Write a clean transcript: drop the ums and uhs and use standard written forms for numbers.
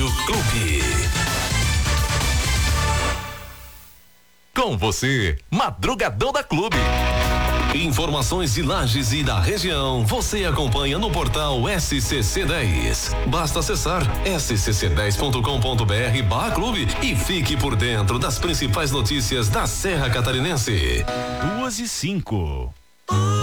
Clube. Com você, Madrugadão da Clube. Informações de Lages e da região, você acompanha no portal SCC10. Basta acessar scc10.com.br/clube e fique por dentro das principais notícias da Serra Catarinense. 2:05.